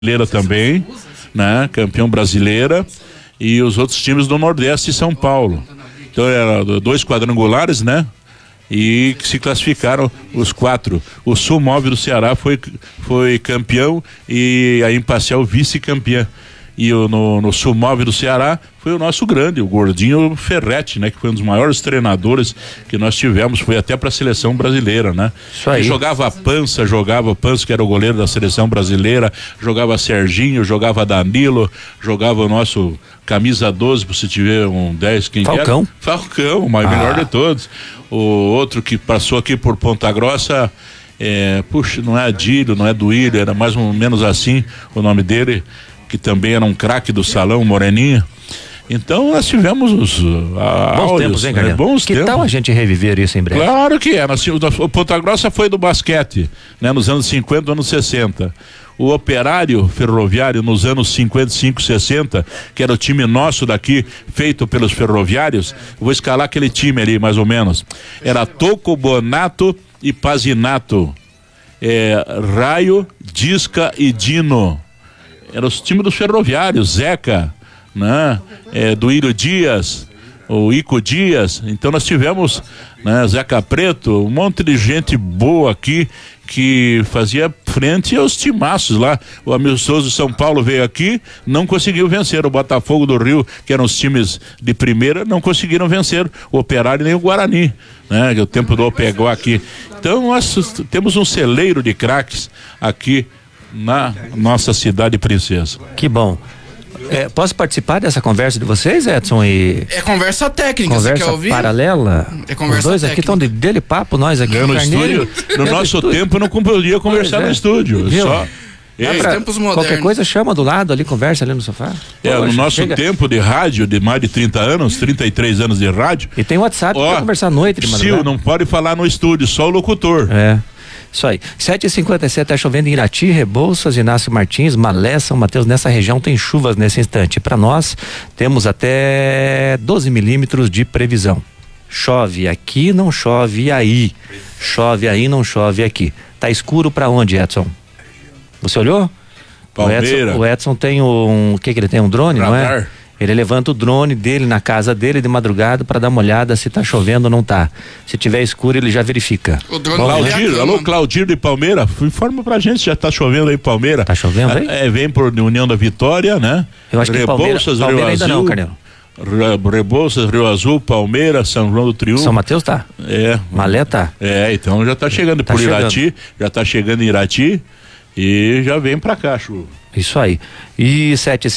brasileira também, né? Campeão brasileira, e os outros times do Nordeste e São Paulo. Então eram 2 quadrangulares, né? E que se classificaram os 4. O Sul Móvel do Ceará foi campeão e a Imparcial vice-campeã. E no Sul Móvel do Ceará foi o nosso grande, o Gordinho Ferretti, né? Que foi um dos maiores treinadores que nós tivemos, foi até para a seleção brasileira, né? Isso aí. E jogava Pança, que era o goleiro da seleção brasileira, jogava Serginho, jogava Danilo, jogava o nosso camisa 12, se tiver um 10, quem Falcão. Era? Falcão, o melhor de todos. O outro que passou aqui por Ponta Grossa, não é Adílio, não é Duílio, era mais ou menos assim o nome dele, que também era um craque do salão, Moreninha. Então nós tivemos bons tempos, hein, Carneiro? Bons que tempos. tal a gente reviver isso em breve? Claro que é. O Ponta Grossa foi do basquete, né, nos anos 50, anos 60. O Operário Ferroviário nos anos 55, 60, que era o time nosso daqui, feito pelos ferroviários. Eu vou escalar aquele time ali, mais ou menos. Era Toco, Bonato e Pazinato. Raio, Disca e Dino. Eram os times dos ferroviários, Zeca, né? Duílio Dias, o Ico Dias. Então nós tivemos, né, Zeca Preto, um monte de gente boa aqui que fazia frente aos timaços lá. O Amistoso de São Paulo veio aqui, não conseguiu vencer. O Botafogo do Rio, que eram os times de primeira, não conseguiram vencer o Operário nem o Guarani, né? Que o tempo do pegou aqui. Então nós temos um celeiro de craques aqui na nossa cidade princesa. Que bom. Posso participar dessa conversa de vocês, Edson? É conversa técnica, conversa você quer ouvir? Paralela? É conversa Os dois técnica. aqui estão dele papo, nós aqui no estúdio. No nosso tempo não podia conversar no estúdio. Viu? Só. Tempos modernos. Qualquer coisa chama do lado ali, conversa ali no sofá. No nosso tempo de rádio, de mais de 30 anos, 33 anos de rádio. E tem WhatsApp pra conversar à noite de madrugada. Sil, não pode falar no estúdio, só o locutor. Isso aí. 7h57, tá chovendo em Irati, Rebouças, Inácio Martins, Malé, São Mateus. Nessa região tem chuvas nesse instante. Para nós, temos até 12 milímetros de previsão. Chove aqui, não chove aí. Chove aí, não chove aqui. Tá escuro para onde, Edson? Você olhou? Palmeira. O Edson tem o que ele tem? Um drone, radar. Não é? Ele levanta o drone dele na casa dele de madrugada para dar uma olhada se tá chovendo ou não tá. Se tiver escuro, ele já verifica. O drone Claudir, alô, Claudir de Palmeira, informa pra gente se já tá chovendo aí em Palmeira. Tá chovendo aí? Vem por União da Vitória, né? Eu acho que Rebouças, Palmeira Rio ainda Azul, não, Carneiro. Rebouças, Rio Azul, Palmeira, São João do Triunfo. São Mateus tá? Malé tá? Então já tá chegando por Irati, já tá chegando em Irati e já vem pra cá, chuva. Isso aí. E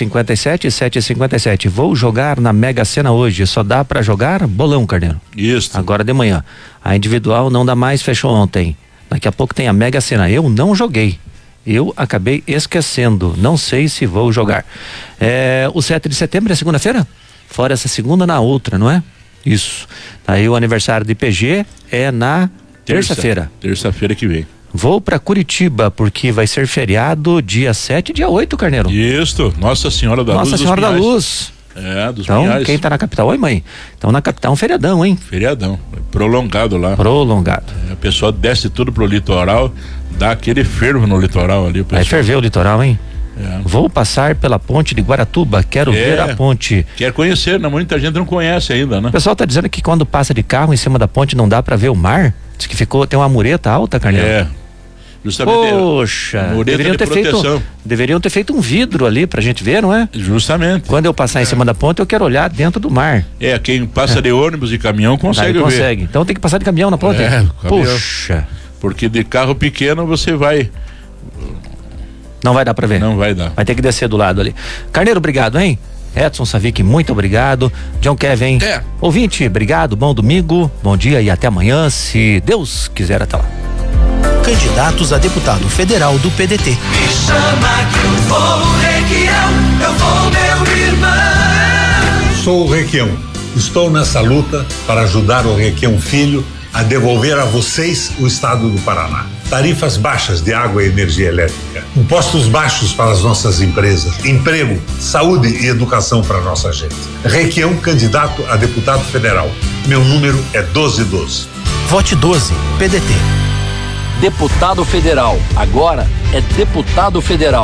7h57, vou jogar na Mega Sena hoje. Só dá pra jogar bolão, Carneiro. Isso. Agora de manhã. A individual não dá mais, fechou ontem. Daqui a pouco tem a Mega Sena. Eu não joguei. Eu acabei esquecendo. Não sei se vou jogar. O 7 de setembro é segunda-feira? Fora essa segunda, na outra, não é? Isso. Aí o aniversário de PG é na terça-feira. Terça-feira que vem. Vou pra Curitiba, porque vai ser feriado dia 7 e dia 8, Carneiro. Isso, Nossa Senhora da Luz. Nossa Senhora da Luz. Dos então, Pinhais. Quem tá na capital? Oi, mãe. Então, na capital é um feriadão, hein? Feriadão. Prolongado lá. Prolongado. A pessoa desce tudo pro litoral, dá aquele fervo no litoral ali. Vai ferver o litoral, hein? Vou passar pela ponte de Guaratuba, quero ver a ponte. Quer conhecer, né? Muita gente não conhece ainda, né? O pessoal tá dizendo que quando passa de carro em cima da ponte não dá pra ver o mar. Diz que tem uma mureta alta, Carneiro. Justamente. Poxa, deveriam ter feito um vidro ali pra gente ver, não é? Justamente. Quando eu passar em cima da ponte, eu quero olhar dentro do mar. Quem passa de ônibus e caminhão consegue ver. Consegue. Então tem que passar de caminhão na ponte. Poxa. Porque de carro pequeno você vai... Não vai dar pra ver. Não vai dar. Vai ter que descer do lado ali. Carneiro, obrigado, hein? Edson Savic, muito obrigado. John Kevin, ouvinte, obrigado, bom domingo, bom dia e até amanhã, se Deus quiser, até lá. Candidatos a deputado federal do PDT. Me chama que eu vou, Requião, eu vou, meu irmão. Sou o Requião. Estou nessa luta para ajudar o Requião Filho a devolver a vocês o estado do Paraná. Tarifas baixas de água e energia elétrica, impostos baixos para as nossas empresas, emprego, saúde e educação para a nossa gente. Requião, candidato a deputado federal. Meu número é 1212. Vote 12, PDT. Deputado federal, agora é deputado federal.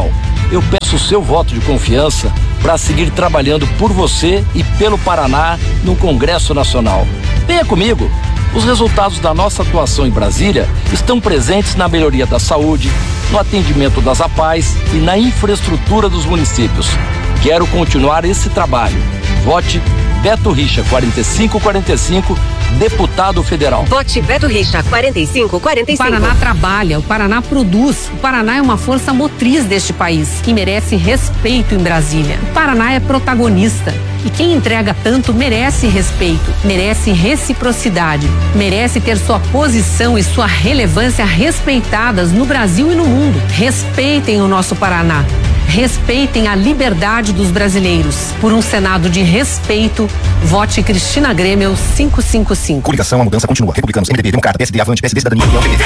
eu peço o seu voto de confiança para seguir trabalhando por você e pelo Paraná no Congresso Nacional. Venha comigo. Os resultados da nossa atuação em Brasília estão presentes na melhoria da saúde, no atendimento das APAES e na infraestrutura dos municípios. Quero continuar esse trabalho. Vote Beto Richa 4545, deputado federal. Vote Beto Richa 4545. O Paraná trabalha, o Paraná produz, o Paraná é uma força motriz deste país que merece respeito em Brasília. O Paraná é protagonista e quem entrega tanto merece respeito, merece reciprocidade, merece ter sua posição e sua relevância respeitadas no Brasil e no mundo. Respeitem o nosso Paraná. Respeitem a liberdade dos brasileiros. Por um Senado de respeito, vote Cristina Grêmio 555. Coligação, a mudança continua. Republicanos, MDB, Democrata, PSD, Avante, PSD, Cidadania, União, PT.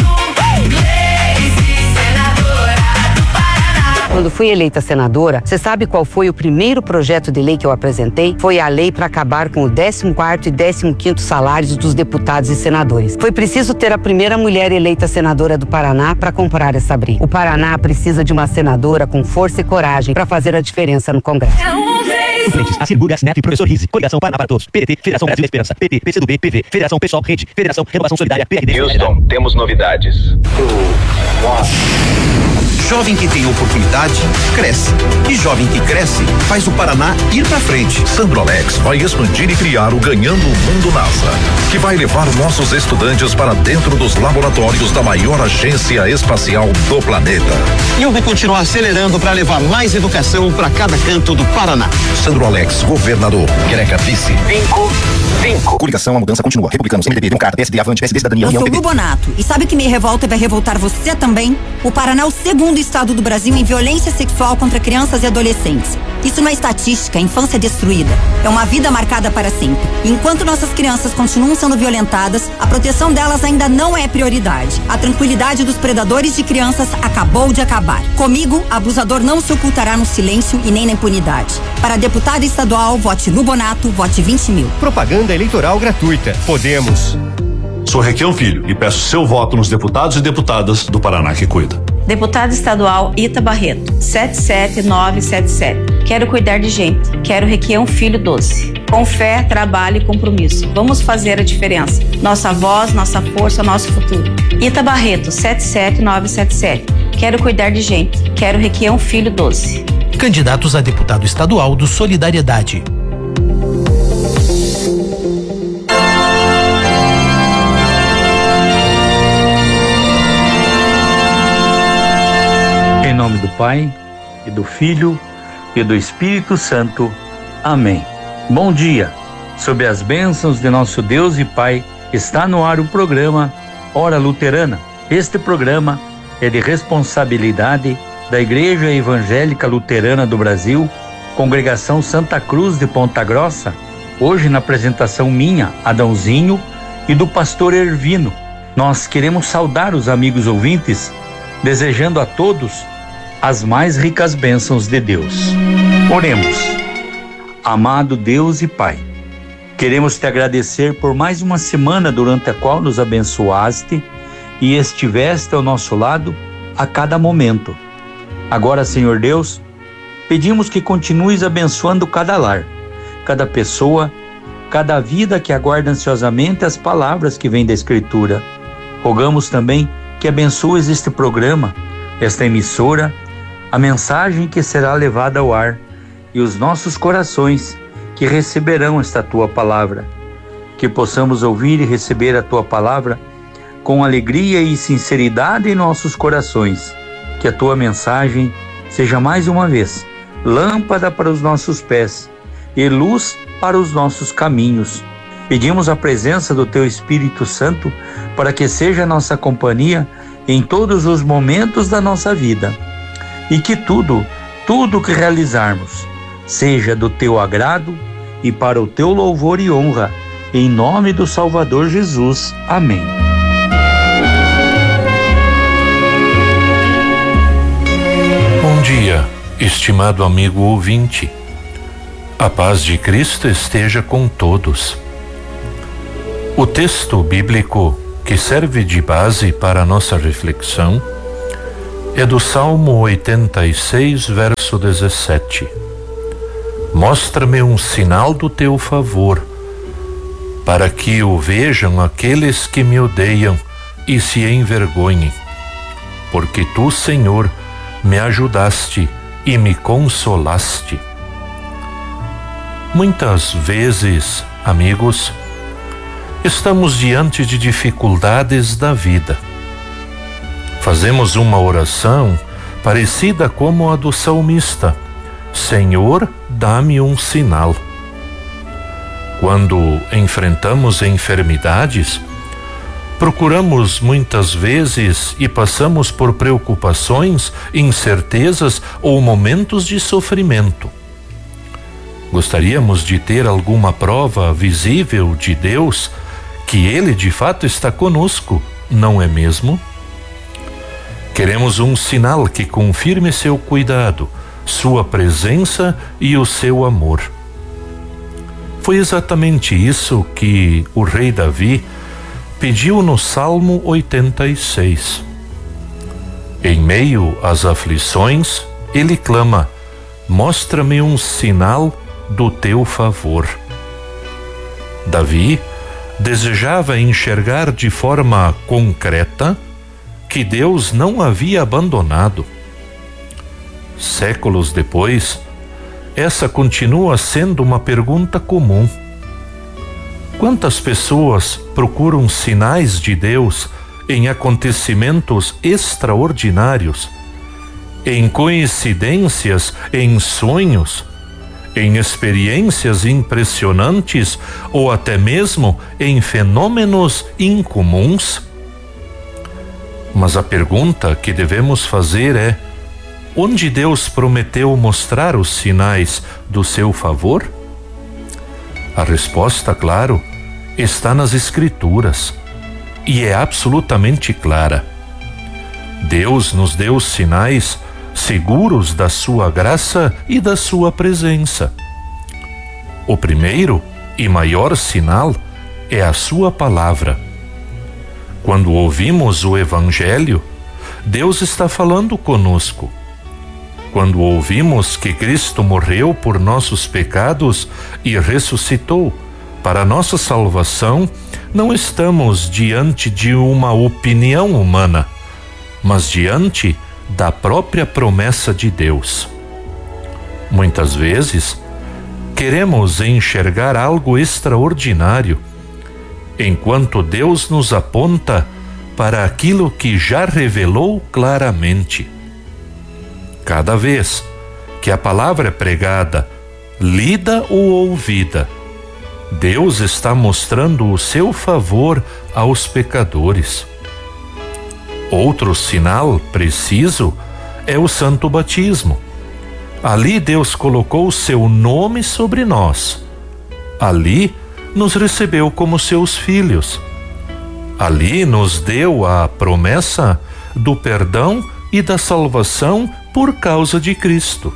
Quando fui eleita senadora, você sabe qual foi o primeiro projeto de lei que eu apresentei? Foi a lei para acabar com o 14º e 15º salários dos deputados e senadores. Foi preciso ter a primeira mulher eleita senadora do Paraná para comprar essa briga. O Paraná precisa de uma senadora com força e coragem para fazer a diferença no Congresso. Frentes, Assir Gasnep, Professor Rizzi, Coligação Paraná para Todos, PDT, Federação Brasil Esperança, PT, PCdoB, PV, Federação Pessoal, Rede, Federação Renovação Solidária, PRD. Houston, temos novidades. Jovem que tem oportunidade, cresce. E jovem que cresce, faz o Paraná ir pra frente. Sandrolex vai expandir e criar o Ganhando o Mundo NASA, que vai levar nossos estudantes para dentro dos laboratórios da maior agência espacial do planeta. E eu vou continuar acelerando para levar mais educação para cada canto do Paraná. Sandrolex, governador. Greca vice. 5. Coligação, a mudança continua. Republicanos, MDB, Democrata, PSD, Avante, PSD, Cidadania, União, PT. Eu sou Lubonato. E sabe que me revolta e vai revoltar você também? O Paraná é o segundo estado do Brasil em violência sexual contra crianças e adolescentes. Isso não é estatística, é infância destruída. É uma vida marcada para sempre. E enquanto nossas crianças continuam sendo violentadas, a proteção delas ainda não é prioridade. A tranquilidade dos predadores de crianças acabou de acabar. Comigo, abusador não se ocultará no silêncio e nem na impunidade. Para deputada estadual, vote Lubonato, vote 20.000. Propaganda eleitoral gratuita. Podemos. Sou Requião Filho e peço seu voto nos deputados e deputadas do Paraná que cuida. Deputada estadual Ita Barreto, 77977. Quero cuidar de gente. Quero Requião Filho 12. Com fé, trabalho e compromisso. Vamos fazer a diferença. Nossa voz, nossa força, nosso futuro. Ita Barreto, 77977. Quero cuidar de gente. Quero Requião Filho 12. Candidatos a deputado estadual do Solidariedade. Em nome do Pai, e do Filho, e do Espírito Santo. Amém. Bom dia. Sob as bênçãos de nosso Deus e Pai, está no ar o programa Hora Luterana. Este programa é de responsabilidade da Igreja Evangélica Luterana do Brasil, Congregação Santa Cruz de Ponta Grossa, hoje na apresentação minha, Adãozinho, e do pastor Ervino. Nós queremos saudar os amigos ouvintes, desejando a todos as mais ricas bênçãos de Deus. Oremos. Amado Deus e Pai, queremos te agradecer por mais uma semana durante a qual nos abençoaste e estiveste ao nosso lado a cada momento. Agora, Senhor Deus, pedimos que continues abençoando cada lar, cada pessoa, cada vida que aguarda ansiosamente as palavras que vêm da Escritura. Rogamos também que abençoes este programa, esta emissora, a mensagem que será levada ao ar e os nossos corações que receberão esta Tua palavra. Que possamos ouvir e receber a Tua palavra com alegria e sinceridade em nossos corações. Que a Tua mensagem seja mais uma vez lâmpada para os nossos pés e luz para os nossos caminhos. Pedimos a presença do Teu Espírito Santo para que seja a nossa companhia em todos os momentos da nossa vida e que tudo que realizarmos seja do Teu agrado e para o Teu louvor e honra, em nome do Salvador Jesus. Amém. Bom dia, estimado amigo ouvinte. A paz de Cristo esteja com todos. O texto bíblico que serve de base para a nossa reflexão é do Salmo 86, verso 17. Mostra-me um sinal do teu favor, para que o vejam aqueles que me odeiam e se envergonhem. Porque tu, Senhor, me ajudaste e me consolaste. Muitas vezes, amigos, estamos diante de dificuldades da vida. Fazemos uma oração parecida como a do salmista: Senhor, dá-me um sinal. Quando enfrentamos enfermidades, procuramos muitas vezes e passamos por preocupações, incertezas ou momentos de sofrimento. Gostaríamos de ter alguma prova visível de Deus que Ele de fato está conosco, não é mesmo? Queremos um sinal que confirme seu cuidado, sua presença e o seu amor. Foi exatamente isso que o rei Davi pediu no Salmo 86. Em meio às aflições, ele clama: mostra-me um sinal do teu favor. Davi desejava enxergar de forma concreta que Deus não havia abandonado. Séculos depois, essa continua sendo uma pergunta comum. Quantas pessoas procuram sinais de Deus em acontecimentos extraordinários, em coincidências, em sonhos, em experiências impressionantes ou até mesmo em fenômenos incomuns? Mas a pergunta que devemos fazer é: onde Deus prometeu mostrar os sinais do seu favor? A resposta, claro, está nas Escrituras e é absolutamente clara. Deus nos deu sinais seguros da sua graça e da sua presença. O primeiro e maior sinal é a sua palavra. Quando ouvimos o Evangelho, Deus está falando conosco. Quando ouvimos que Cristo morreu por nossos pecados e ressuscitou para nossa salvação, não estamos diante de uma opinião humana, mas diante da própria promessa de Deus. Muitas vezes, queremos enxergar algo extraordinário, enquanto Deus nos aponta para aquilo que já revelou claramente. Cada vez que a palavra é pregada, lida ou ouvida, Deus está mostrando o seu favor aos pecadores. Outro sinal preciso é o santo batismo. Ali Deus colocou o seu nome sobre nós. Ali nos recebeu como seus filhos. Ali nos deu a promessa do perdão e da salvação por causa de Cristo.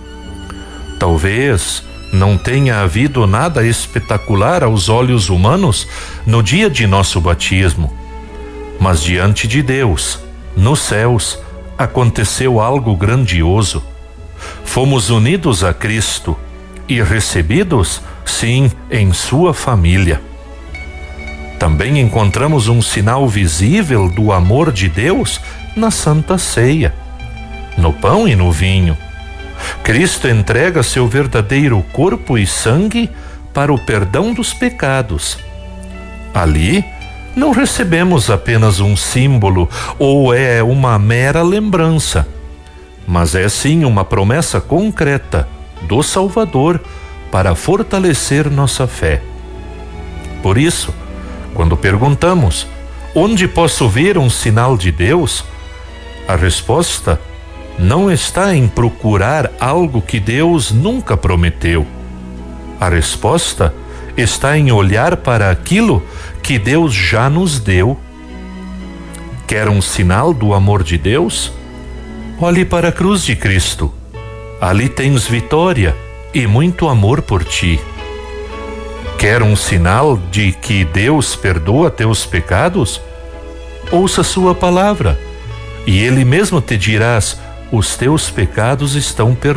Talvez não tenha havido nada espetacular aos olhos humanos no dia de nosso batismo, mas diante de Deus, nos céus, aconteceu algo grandioso. Fomos unidos a Cristo e recebidos, sim, em sua família. Também encontramos um sinal visível do amor de Deus na Santa Ceia, no pão e no vinho. Cristo entrega seu verdadeiro corpo e sangue para o perdão dos pecados. Ali, não recebemos apenas um símbolo ou é uma mera lembrança, mas é sim uma promessa concreta do Salvador para fortalecer nossa fé. Por isso, quando perguntamos: onde posso ver um sinal de Deus? A resposta não está em procurar algo que Deus nunca prometeu. A resposta está em olhar para aquilo que Deus já nos deu. Quer um sinal do amor de Deus? Olhe para a cruz de Cristo. Ali tens vitória e muito amor por ti. Quer um sinal de que Deus perdoa teus pecados? Ouça sua palavra e ele mesmo te dirás: os teus pecados estão perdoados.